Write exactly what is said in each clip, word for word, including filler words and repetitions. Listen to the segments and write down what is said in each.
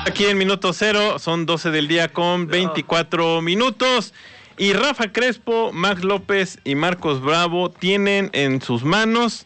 Aquí en Minuto Cero, son doce del día con veinticuatro minutos. Y Rafa Crespo, Max López y Marcos Bravo tienen en sus manos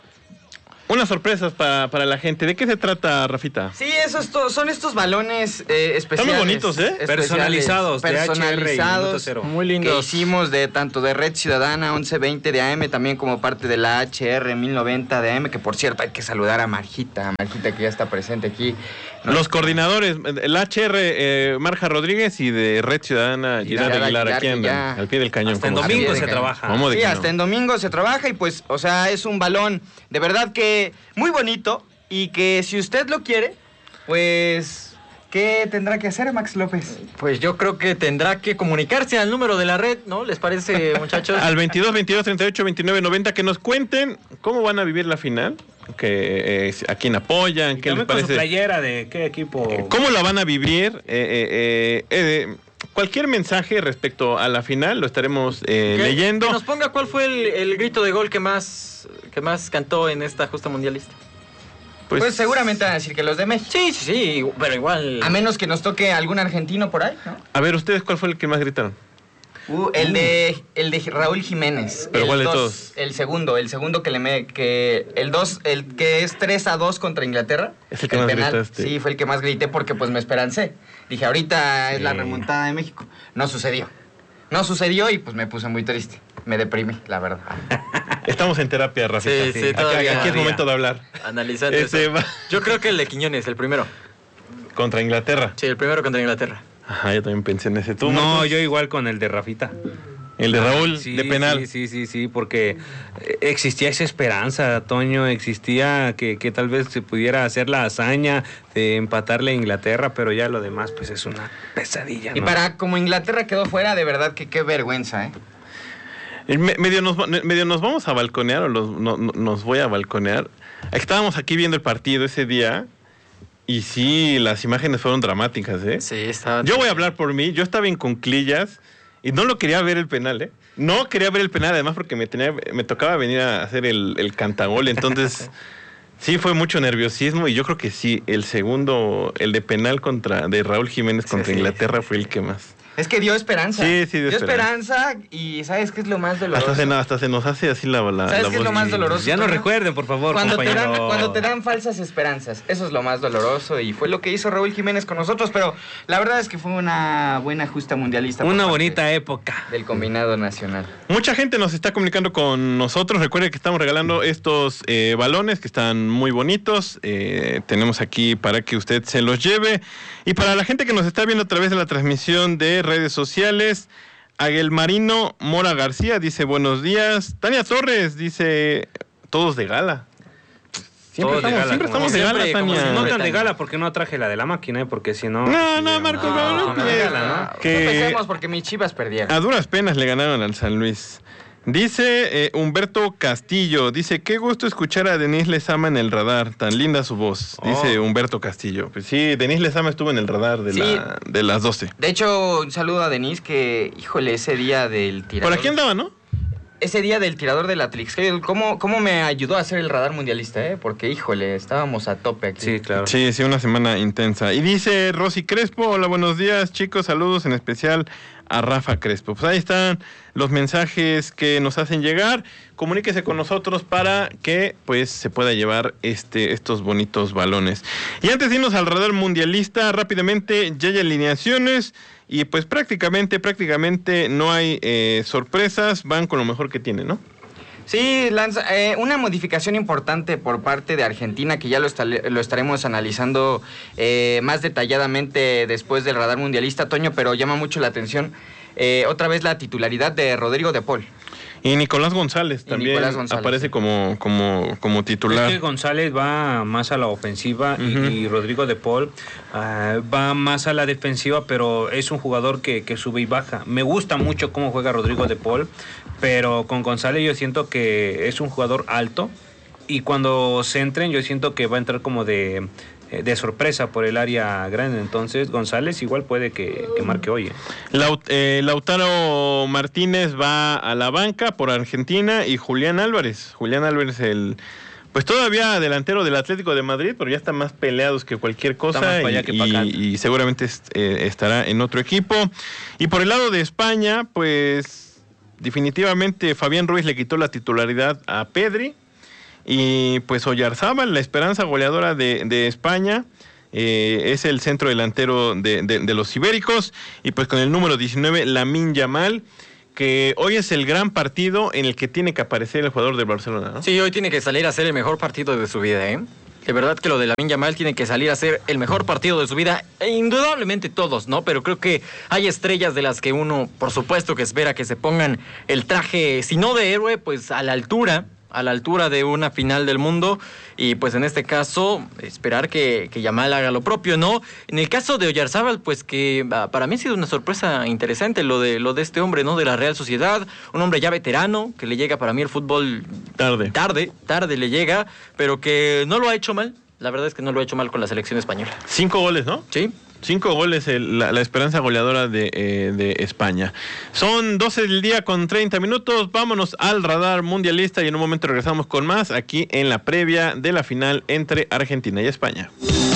unas sorpresas para, para la gente. ¿De qué se trata, Rafita? Sí, esos to- son estos balones eh, especiales. Están muy bonitos, ¿eh? Especiales, Personalizados, de personalizados, H R y Minuto muy lindos. Que hicimos de tanto de Red Ciudadana once veinte de A M, también como parte de la H R mil noventa de A M, que por cierto hay que saludar a Marjita, a Marjita que ya está presente aquí. ¿No? Los coordinadores, el H R, eh, Marja Rodríguez, y de Red Ciudadana, Girard Girard Aguilar, Aguilar, aquí que andan, ya- al pie del cañón. Hasta en como domingo siempre. se trabaja. ¿Cómo de Sí, que hasta no? en domingo se trabaja y pues, o sea, es un balón de verdad que muy bonito y que si usted lo quiere, pues, ¿qué tendrá que hacer, Max López? Pues yo creo que tendrá que comunicarse al número de la red, ¿no? ¿Les parece, muchachos? Al veintidós, veintidós, treinta y ocho, veintinueve, noventa, que nos cuenten cómo van a vivir la final, que eh, a quién apoyan, qué les Con su parece, playera de qué equipo. cómo la van a vivir. eh, eh, eh, eh, cualquier mensaje respecto a la final lo estaremos eh, Que- leyendo. Que nos ponga cuál fue el, el grito de gol que más, que más cantó en esta justa mundialista. Pues, pues seguramente van a decir que los de México. Sí, sí, sí, pero igual... A menos que nos toque algún argentino por ahí, ¿no? A ver, ¿ustedes cuál fue el que más gritaron? Uh, el de el de Raúl Jiménez. ¿Pero el cuál de dos, todos? El segundo, el segundo que le me que el dos, el que es tres a dos contra Inglaterra. Es el que más gritaste. Sí, fue el que más grité porque pues me esperancé. Dije, ahorita es la Sí. remontada de México. No sucedió. No sucedió y pues me puse muy triste. Me deprimí, la verdad. Estamos en terapia, Rafita. Sí, sí, Aquí, todavía, aquí es todavía. momento de hablar. Analizando Este eso. va- Yo creo que el de Quiñones, el primero. Contra Inglaterra. Sí, el primero contra Inglaterra. Ajá, yo también pensé en ese. ¿Tú, No, Marcos? yo igual con el de Rafita. El de Raúl, Sí, de penal. Sí, sí, sí, sí, porque eh, existía esa esperanza, Toño, existía que, que tal vez se pudiera hacer la hazaña de empatarle a Inglaterra, pero ya lo demás pues es una pesadilla, Y ¿no? para como Inglaterra quedó fuera, de verdad que qué vergüenza, ¿eh? Eh, me- medio, nos, medio nos vamos a balconear, o los- no- no- nos voy a balconear. Estábamos aquí viendo el partido ese día, y sí, las imágenes fueron dramáticas, ¿eh? Sí, estaba... Yo voy a hablar por mí, yo estaba en cuclillas y no lo quería ver el penal, ¿eh? No quería ver el penal, además porque me tenía, me tocaba venir a hacer el, el cantagol, entonces sí fue mucho nerviosismo y yo creo que sí, el segundo, el de penal contra de Raúl Jiménez contra sí, Inglaterra fue el que más. Es que dio esperanza. Sí, sí, dio esperanza. y ¿sabes qué es lo más doloroso? Hasta se, hasta se nos hace así la, la, ¿Sabes la qué es voz. lo más doloroso? Ya no Toño? recuerden, por favor, Cuando te, compañero. dan, cuando te dan falsas esperanzas, eso es lo más doloroso y fue lo que hizo Raúl Jiménez con nosotros, pero la verdad es que fue una buena justa mundialista. por Una parte bonita época. del combinado nacional. Mucha gente nos está comunicando con nosotros. Recuerde que estamos regalando estos eh, balones que están muy bonitos. Eh, tenemos aquí para que usted se los lleve. Y para la gente que nos está viendo a través de la transmisión de redes sociales, Aguelmarino Mora García dice buenos días. Tania Torres dice todos de gala. Siempre Todos de estamos, gala, siempre como estamos de gala, siempre, como Tania. siempre. No tan de Tania. gala porque no traje la de la máquina, ¿eh? Porque si no... No, sí, no, Marcos, no, no, no, que- gala, ¿no? que- No empecemos porque mis Chivas perdieron. A duras penas le ganaron al San Luis. Dice eh, Humberto Castillo, dice, qué gusto escuchar a Denise Lezama en el radar, tan linda su voz, dice Oh. Humberto Castillo. Pues sí, Denise Lezama estuvo en el radar de, Sí. la, de las doce. De hecho, un saludo a Denise que, híjole, ese día del tirador. Por aquí andaba, ¿no? Ese día del tirador de la Atlixcali, ¿cómo, ¿cómo me ayudó a hacer el radar mundialista, eh? Porque, híjole, estábamos a tope aquí. Sí, claro. Sí, sí, una semana intensa. Y dice Rosy Crespo, hola, buenos días, chicos, saludos en especial a Rafa Crespo. Pues ahí están los mensajes que nos hacen llegar. Comuníquese con nosotros para que pues se pueda llevar este estos bonitos balones. Y antes de irnos al radar mundialista, rápidamente ya hay alineaciones y pues prácticamente, prácticamente no hay eh, sorpresas, van con lo mejor que tienen, ¿no? Sí, lanza, eh, una modificación importante por parte de Argentina que ya lo, esta- lo estaremos analizando eh, más detalladamente después del radar mundialista, Toño, pero llama mucho la atención eh, otra vez la titularidad de Rodrigo de Paul. Y Nicolás González Y también Nicolás González, aparece sí. como, como, como titular. Es que González va más a la ofensiva y- Ujú. y, Rodrigo de Paul ah, va más a la defensiva, pero es un jugador que, que sube y baja. Me gusta mucho cómo juega Rodrigo de Paul, pero con González yo siento que es un jugador alto y cuando se entren yo siento que va a entrar como de, de sorpresa por el área grande. Entonces González igual puede que, que marque hoy. ¿eh? Laut- eh, Lautaro Martínez va a la banca por Argentina y Julián Álvarez. Julián Álvarez, el pues todavía delantero del Atlético de Madrid, pero ya están más peleados que cualquier cosa. Está más para allá y, que para acá. y, y seguramente est- eh, estará en otro equipo. Y por el lado de España, pues definitivamente Fabián Ruiz le quitó la titularidad a Pedri. Y pues Oyarzábal, la esperanza goleadora de, de España, eh, es el centro delantero de, de, de los ibéricos. Y pues con el número diecinueve, Lamine Yamal, que hoy es el gran partido en el que tiene que aparecer el jugador del Barcelona, ¿no? Sí, hoy tiene que salir a hacer el mejor partido de su vida, ¿eh? De verdad que lo de Lamine Yamal tiene que salir a hacer el mejor partido de su vida. E indudablemente todos, ¿no? Pero creo que hay estrellas de las que uno, por supuesto, que espera que se pongan el traje, si no de héroe, pues a la altura, a la altura de una final del mundo. Y pues en este caso, esperar que, que Yamal haga lo propio, ¿no? En el caso de Oyarzábal, pues que uh, para mí ha sido una sorpresa interesante lo de, lo de este hombre, ¿no? De la Real Sociedad, un hombre ya veterano, que le llega para mí el fútbol Tarde. tarde, tarde le llega, pero que no lo ha hecho mal. La verdad es que no lo ha hecho mal con la selección española. Cinco goles, ¿no? Sí. Cinco goles, el, la, la esperanza goleadora de, eh, de España. Son doce del día con treinta minutos. Vámonos al radar mundialista y en un momento regresamos con más aquí en la previa de la final entre Argentina y España.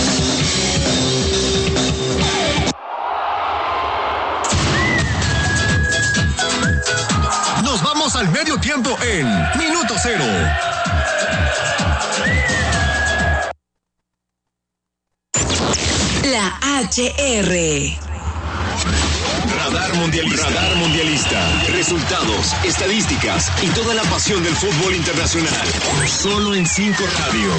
Nos vamos al medio tiempo en Minuto Cero. La H R. Radar Mundialista. Radar Mundialista. Resultados, estadísticas y toda la pasión del fútbol internacional. Solo en cinco Radio.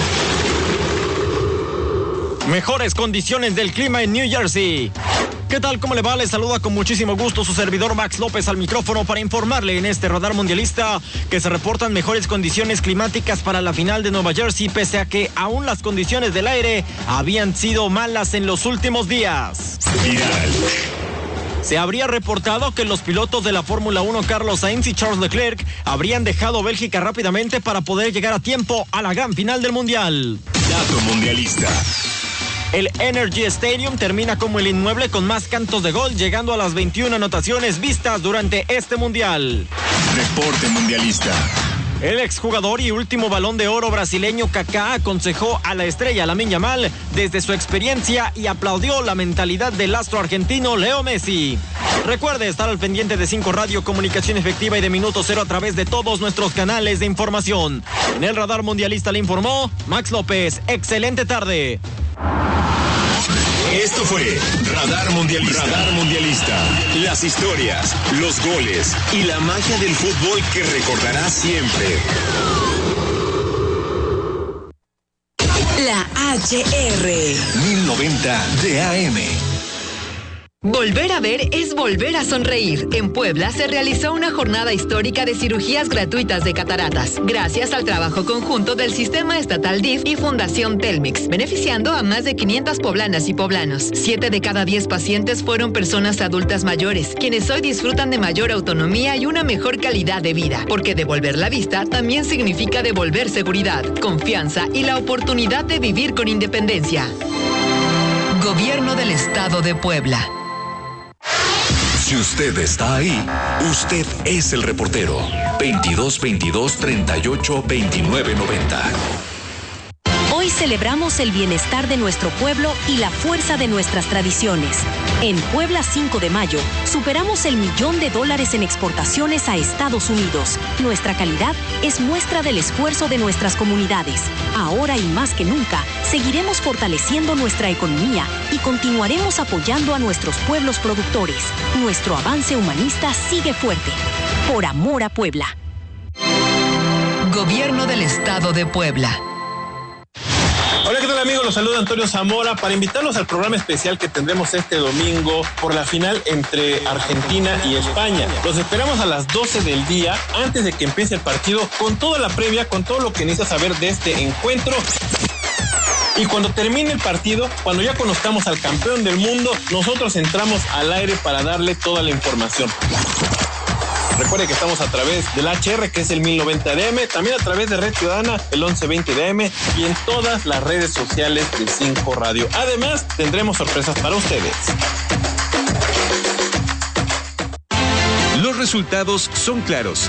Mejores condiciones del clima en New Jersey. ¿Qué tal? ¿Cómo le va? Le saluda con muchísimo gusto su servidor Max López al micrófono para informarle en este radar mundialista que se reportan mejores condiciones climáticas para la final de Nueva Jersey, pese a que aún las condiciones del aire habían sido malas en los últimos días. Viral. Se habría reportado que los pilotos de la Fórmula uno, Carlos Sainz y Charles Leclerc, habrían dejado Bélgica rápidamente para poder llegar a tiempo a la gran final del Mundial. Dato mundialista. El Energy Stadium termina como el inmueble con más cantos de gol, llegando a las veintiuna anotaciones vistas durante este Mundial. Deporte mundialista. El exjugador y último Balón de Oro brasileño Kaká aconsejó a la estrella Lamine Yamal desde su experiencia y aplaudió la mentalidad del astro argentino Leo Messi. Recuerde estar al pendiente de cinco Radio, comunicación efectiva y de Minuto Cero a través de todos nuestros canales de información. En el radar mundialista le informó Max López. Excelente tarde. Esto fue Radar Mundialista. Radar Mundialista. Las historias, los goles y la magia del fútbol que recordarás siempre. La H R. mil noventa de A M. Volver a ver es volver a sonreír. En Puebla se realizó una jornada histórica de cirugías gratuitas de cataratas, gracias al trabajo conjunto del Sistema Estatal D I F y Fundación Telmex, beneficiando a más de quinientas poblanas y poblanos. Siete de cada diez pacientes fueron personas adultas mayores, quienes hoy disfrutan de mayor autonomía y una mejor calidad de vida, porque devolver la vista también significa devolver seguridad, confianza y la oportunidad de vivir con independencia. Gobierno del Estado de Puebla. Si usted está ahí, usted es el reportero. veintidós veintidós treinta y ocho veintinueve noventa. Hoy celebramos el bienestar de nuestro pueblo y la fuerza de nuestras tradiciones. En Puebla cinco de mayo, superamos el millón de dólares en exportaciones a Estados Unidos. Nuestra calidad es muestra del esfuerzo de nuestras comunidades. Ahora y más que nunca, seguiremos fortaleciendo nuestra economía y continuaremos apoyando a nuestros pueblos productores. Nuestro avance humanista sigue fuerte. Por amor a Puebla. Gobierno del Estado de Puebla. Hola, ¿qué tal amigos? Los saluda Antonio Zamora para invitarlos al programa especial que tendremos este domingo por la final entre Argentina y España. Los esperamos a las doce del día antes de que empiece el partido con toda la previa, con todo lo que necesitas saber de este encuentro. Y cuando termine el partido, cuando ya conozcamos al campeón del mundo, nosotros entramos al aire para darle toda la información. Recuerde que estamos a través del H R, que es el mil noventa de A M, también a través de Red Ciudadana, el once veinte de A M, y en todas las redes sociales de cinco Radio. Además, tendremos sorpresas para ustedes. Los resultados son claros.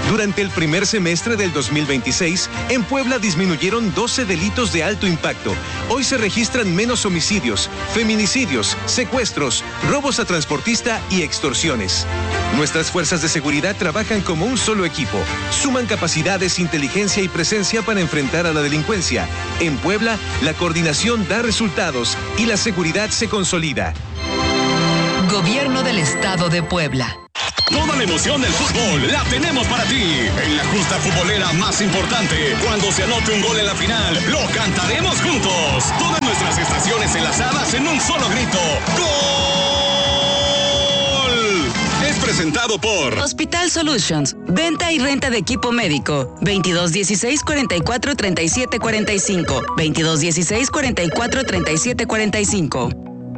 Durante el primer semestre del dos mil veintiséis, en Puebla disminuyeron doce delitos de alto impacto. Hoy se registran menos homicidios, feminicidios, secuestros, robos a transportista y extorsiones. Nuestras fuerzas de seguridad trabajan como un solo equipo. Suman capacidades, inteligencia y presencia para enfrentar a la delincuencia. En Puebla, la coordinación da resultados y la seguridad se consolida. Gobierno del Estado de Puebla. Toda la emoción del fútbol la tenemos para ti. En la justa futbolera más importante, cuando se anote un gol en la final, lo cantaremos juntos. Todas nuestras estaciones enlazadas en un solo grito. ¡Gol! Es presentado por Hospital Solutions. Venta y renta de equipo médico. veintidós dieciséis cuarenta y cuatro treinta y siete cuarenta y cinco. veintidós dieciséis cuarenta y cuatro treinta y siete cuarenta y cinco.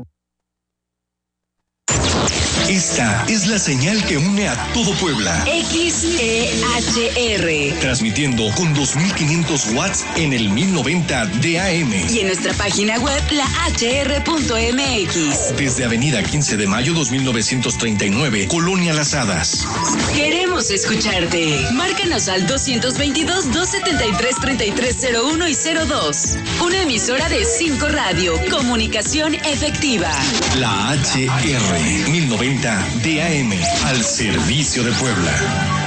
Esta es la señal que une a todo Puebla. X E H R. Transmitiendo con dos mil quinientos watts en el mil noventa de A M. Y en nuestra página web, la h r punto m x. Desde Avenida quince de mayo dos mil novecientos treinta y nueve, Colonia Las Hadas. Queremos escucharte. Márcanos al dos veintidós, dos setenta y tres, treinta y tres cero uno y cero dos. Una emisora de cinco Radio. Comunicación efectiva. La H R mil noventa de A M al servicio de Puebla.